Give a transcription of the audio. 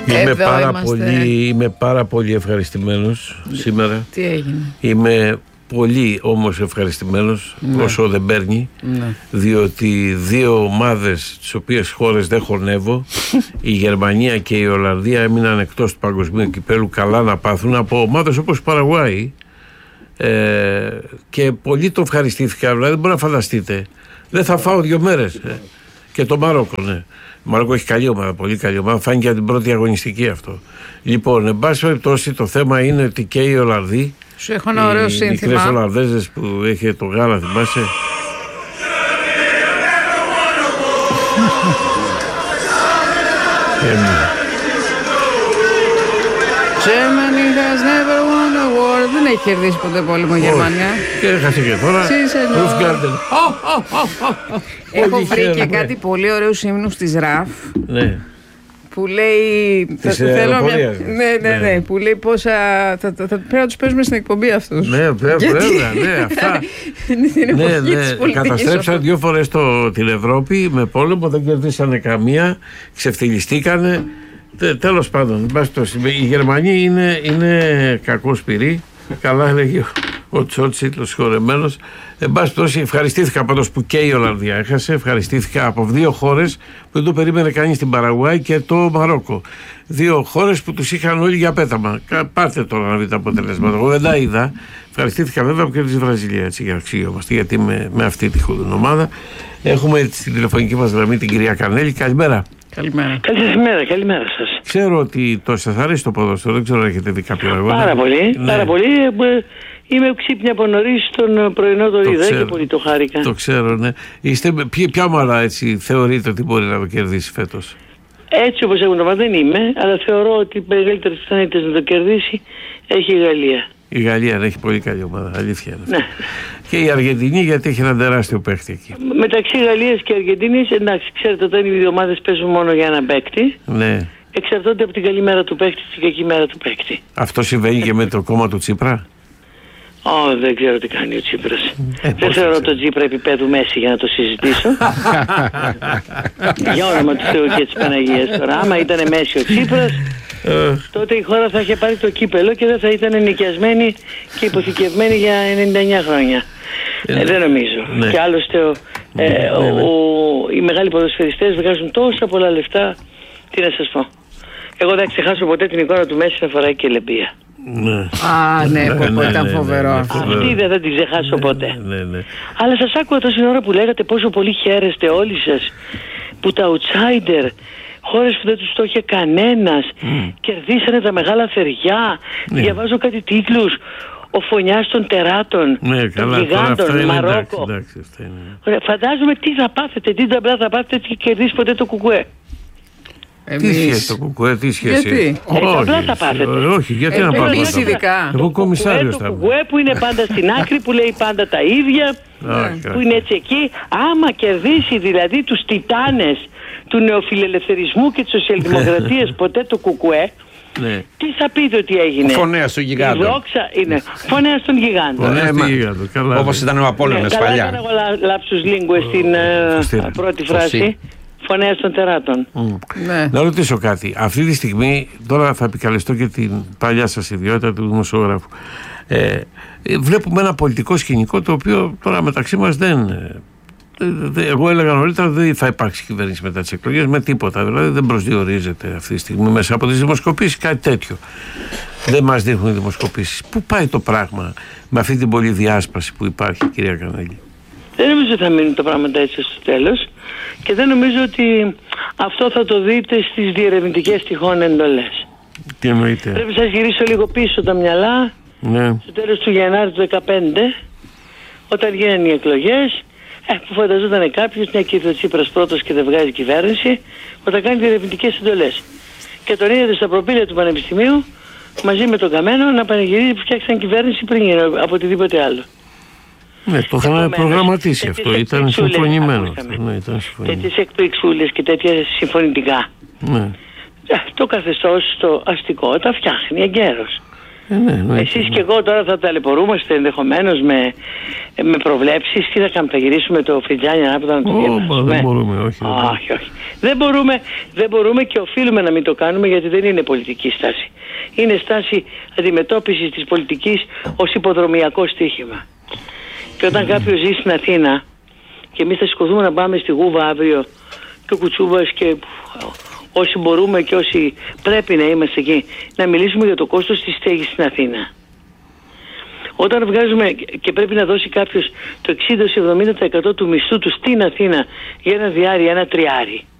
Είμαι πάρα πολύ ευχαριστημένος σήμερα. Τι έγινε? Είμαι πολύ όμως ευχαριστημένος, όσο δεν παίρνει, διότι δύο ομάδες τις οποίες χώρες δεν χωνεύω, η Γερμανία και η Ολλανδία, έμειναν εκτός του παγκοσμίου κυπέλου, καλά να πάθουν, από ομάδες όπως η Παραγουάη, και πολύ το ευχαριστήθηκα. Δηλαδή δεν μπορεί να φανταστείτε, δεν θα φάω 2 μέρες. Και το Μαρόκο, ναι. Το Μαρόκο έχει καλή ομάδα, πολύ καλή ομάδα. Φάνηκε από την πρώτη αγωνιστική αυτό. Λοιπόν, εν πάση περιπτώσει, το θέμα είναι ότι και οι Ολλανδοί, σου έχω ένα ωραίο σύνθημα. Οι μικρές Ολλανδέζες που έχει το γάλα, θυμάσαι. Germany has never won a war. Δεν έχει κερδίσει ποτέ πόλεμο η Γερμανία. Και έχασε και τώρα. Έχω βρει και κάτι πολύ ωραίους ύμνους της ΡΑΦ. Ναι. Που λέει. Θέλω μια. Ναι. Που λέει πόσα. Πρέπει να τους παίζουμε στην εκπομπή αυτούς. Ναι, βέβαια, ναι, αυτά. Ναι. Καταστρέψαν 2 φορές την Ευρώπη με πόλεμο, δεν κερδίσανε καμία, ξεφτυλιστήκανε. Τέλος πάντων, οι Γερμανοί είναι κακός πυρή. Καλά έλεγε ο Τσότσιλ, ο συγχωρεμένος. Εν πάση περιπτώσει, ευχαριστήθηκα πάντως που και η Ολλανδία έχασε. Ευχαριστήθηκα από 2 χώρες που δεν το περίμενε κανείς, την Παραγουάη και το Μαρόκο. 2 χώρες που τους είχαν όλοι για πέταμα. Πάρτε τώρα να δείτε τα αποτελέσματα. Εγώ δεν τα είδα. Ευχαριστήθηκα βέβαια που κέρδισε η Βραζιλία, έτσι, για να αξιόμαστε, γιατί με αυτή τη ομάδα. Έχουμε στην τηλεφωνική μας γραμμή την κυρία Κανέλη. Καλημέρα. Καλημέρα. Καλημέρα σας. Ξέρω ότι σας αρέσει το ποδόσφαιρο, δεν ξέρω αν έχετε δει κάποιο αγώνα. Πάρα πολύ, ναι. Πάρα πολύ. Είμαι ξύπνια από νωρίς, τον πρωινό το είδα και πολύ το χάρηκα. Το ξέρω, ναι. Ποια ομάδα έτσι θεωρείτε ότι μπορεί να το κερδίσει φέτος? Έτσι όπως έχουν το μάθει δεν είμαι, αλλά θεωρώ ότι οι μεγαλύτερες πιθανότητες να το κερδίσει έχει η Γαλλία. Η Γαλλία έχει πολύ καλή ομάδα, αλήθεια είναι. Ναι. Και η Αργεντινή, γιατί έχει έναν τεράστιο παίκτη εκεί. Μεταξύ Γαλλίας και Αργεντινής, εντάξει, ξέρετε, όταν οι δύο ομάδες παίζουν μόνο για έναν παίκτη, ναι, εξαρτώνται από την καλή μέρα του παίκτη και την κακή μέρα του παίκτη. Αυτό συμβαίνει και με το κόμμα του Τσίπρα. Δεν ξέρω τι κάνει ο Τσίπρας. Δεν θεωρώ τον Τσίπρα επίπεδου Μέση για να το συζητήσω. Για όνομα του Θεού και της Παναγίας τώρα. Άμα ήταν Μέση ο Τσίπρας, τότε η χώρα θα είχε πάρει το κύπελο και δεν θα ήταν νοικιασμένη και υποθηκευμένη για 99 χρόνια. Δεν νομίζω. Ναι. Και άλλωστε οι μεγάλοι ποδοσφαιριστές βγάζουν τόσα πολλά λεφτά. Τι να σας πω. Εγώ δεν ξεχάσω ποτέ την εικόνα του Μέση να φοράει και λεμπία. Ναι. Ναι, ήταν φοβερό. Αυτή δεν θα την ξεχάσω ποτέ. Ναι. Αλλά σας άκουγα τόση ώρα που λέγατε πόσο πολύ χαίρεστε όλοι σας που τα outsider, χώρες που δεν τους το είχε κανένας, κερδίσανε τα μεγάλα θεριά. Διαβάζω κάτι τίτλους. Ο φωνιάς των τεράτων, των γιγάντων, Μαρόκο. Φαντάζομαι τι θα πάθετε, τι ταμπλά θα πάθετε και κερδίσει ποτέ το Κουκουέ. Τι σχέση το Κουκουέ, τι σχέση? Γιατί? Απλά θα πάθετε. Όχι, γιατί να πάθετε? Εγώ κομισάριος θα είμαι. Το Κουκουέ που είναι πάντα στην άκρη, που λέει πάντα τα ίδια, που είναι έτσι εκεί. Άμα κερδίσει δηλαδή τους τιτάνες του νεοφιλελευθερισμού και της σοσιαλδημοκρατίας ποτέ το Κουκουέ, ναι, τι θα πείτε ότι έγινε? Φωνέας των γιγάντων. Η δόξα είναι φωνέας των γιγάντων. Όπως ήταν ο Απόλλωνας παλιά. Καλά, έκανα εγώ λάψους λίγκουες στην πρώτη φράση. Φωνέας των τεράτων. Ναι. Να ρωτήσω κάτι. Αυτή τη στιγμή, τώρα θα επικαλεστώ και την παλιά σας ιδιότητα του δημοσιογράφου. Βλέπουμε ένα πολιτικό σκηνικό το οποίο τώρα μεταξύ μας εγώ έλεγα νωρίτερα δεν θα υπάρξει κυβέρνηση μετά τις εκλογές με τίποτα. Δηλαδή δεν προσδιορίζεται αυτή τη στιγμή μέσα από τις δημοσκοπήσεις κάτι τέτοιο. Δεν μας δείχνουν οι δημοσκοπήσεις. Πού πάει το πράγμα με αυτή την πολυδιάσπαση που υπάρχει, κυρία Κανέλη? Δεν νομίζω ότι θα μείνουν τα πράγματα έτσι στο τέλος και δεν νομίζω ότι αυτό θα το δείτε στις διερευνητικές τυχόν εντολές. Τι εννοείτε? Πρέπει να σας γυρίσω λίγο πίσω τα μυαλά. Ναι. Στο τέλος του Γενάρη του 2015, όταν γίνανε οι εκλογές, που φανταζόταν κάποιος, μια και ήρθε ο Τσίπρας πρώτος και δεν βγάζει κυβέρνηση, όταν κάνει διερευνητικές εντολές. Και τον είδατε στα προπήλαια του Πανεπιστημίου μαζί με τον Καμένο να πανηγυρίζει που φτιάξαν κυβέρνηση πριν από οτιδήποτε άλλο. Ναι, το είχαμε προγραμματίσει αυτό, ήταν συμφωνημένο. Τέτοιες εκπληξούλες και τέτοια συμφωνητικά. Ναι. Το καθεστώς το αστικό τα φτιάχνει εγκαίρως. Εσείς και εγώ τώρα θα ταλαιπωρούμαστε ενδεχομένως με προβλέψεις. Τι θα κάνουμε, θα γυρίσουμε το φιτζάνι ανάποδα να το διαβάσουμε? Δεν μπορούμε, όχι. Δεν μπορούμε και οφείλουμε να μην το κάνουμε, γιατί δεν είναι πολιτική στάση. Είναι στάση αντιμετώπισης της πολιτικής ως υποδρομιακό στοίχημα. Και όταν κάποιος ζει στην Αθήνα και εμείς θα σηκωθούμε να πάμε στη Γούβα αύριο, και ο Κουτσούβας και όσοι μπορούμε και όσοι πρέπει να είμαστε εκεί, να μιλήσουμε για το κόστος της στέγης στην Αθήνα. Όταν βγάζουμε και πρέπει να δώσει κάποιος το 60-70% του μισθού του στην Αθήνα για ένα διάρρη, ένα τριάρι,